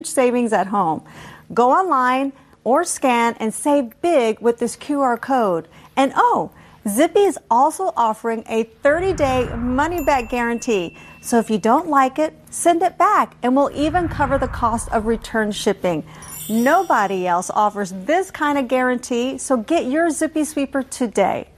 savings at home. Go online or scan and save big with this QR code. And Zippy is also offering a 30-day money-back guarantee. So if you don't like it, send it back, and we'll even cover the cost of return shipping. Nobody else offers this kind of guarantee, so get your Zippy Sweeper today.